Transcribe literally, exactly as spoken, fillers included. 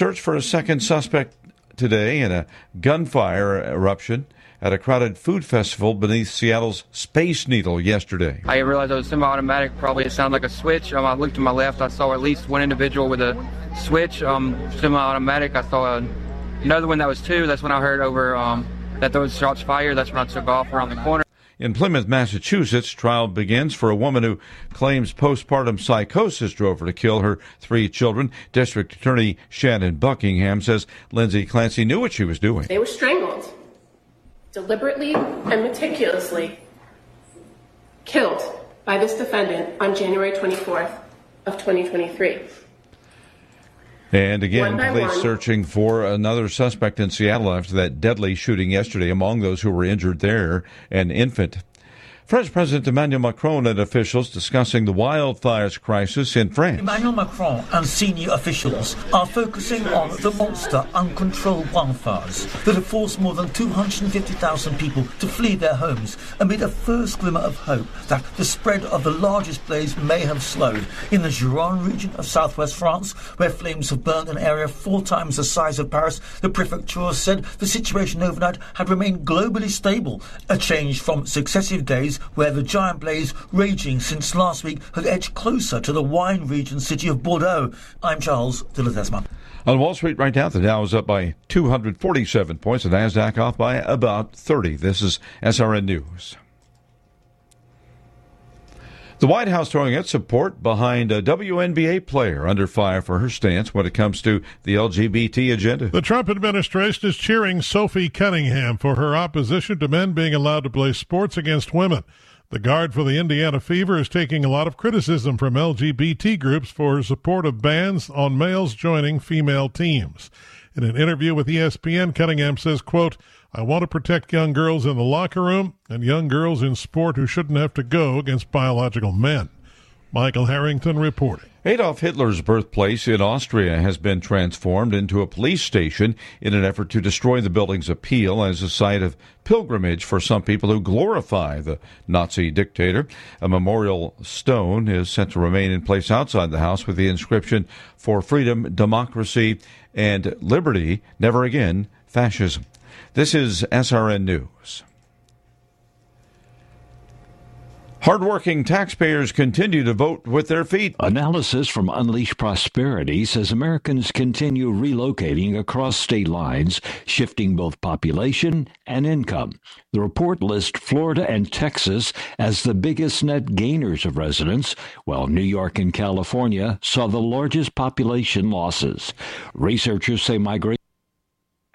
Search for a second suspect today in a gunfire eruption at a crowded food festival beneath Seattle's Space Needle yesterday. I realized it was semi-automatic. Probably it sounded like a switch. Um, I looked to my left. I saw at least one individual with a switch, um, semi-automatic. I saw a, another one that was two. That's when I heard over um, that those shots fired. That's when I took off around the corner. In Plymouth, Massachusetts, trial begins for a woman who claims postpartum psychosis drove her to kill her three children. District Attorney Shannon Buckingham says Lindsay Clancy knew what she was doing. They were strangled, deliberately and meticulously killed by this defendant on January twenty-fourth of twenty twenty-three. And again, police one. searching for another suspect in Seattle after that deadly shooting yesterday. Among those who were injured there, an infant. French President Emmanuel Macron and officials discussing the wildfires crisis in France. Emmanuel Macron and senior officials are focusing on the monster uncontrolled wildfires that have forced more than two hundred fifty thousand people to flee their homes amid a first glimmer of hope that the spread of the largest blaze may have slowed. In the Gironde region of southwest France, where flames have burned an area four times the size of Paris, the prefecture said the situation overnight had remained globally stable, a change from successive days where the giant blaze raging since last week had edged closer to the wine region city of Bordeaux. I'm Charles de Ledesma. On Wall Street right now, the Dow is up by two hundred forty-seven points, the NASDAQ off by about thirty. This is S R N News. The White House throwing its support behind a W N B A player under fire for her stance when it comes to the L G B T agenda. The Trump administration is cheering Sophie Cunningham for her opposition to men being allowed to play sports against women. The guard for the Indiana Fever is taking a lot of criticism from L G B T groups for her support of bans on males joining female teams. In an interview with E S P N, Cunningham says, quote, I want to protect young girls in the locker room and young girls in sport who shouldn't have to go against biological men. Michael Harrington reporting. Adolf Hitler's birthplace in Austria has been transformed into a police station in an effort to destroy the building's appeal as a site of pilgrimage for some people who glorify the Nazi dictator. A memorial stone is set to remain in place outside the house with the inscription, for freedom, democracy, and liberty, never again fascism. This is S R N News. Hardworking taxpayers continue to vote with their feet. Analysis from Unleash Prosperity says Americans continue relocating across state lines, shifting both population and income. The report lists Florida and Texas as the biggest net gainers of residents, while New York and California saw the largest population losses. Researchers say migration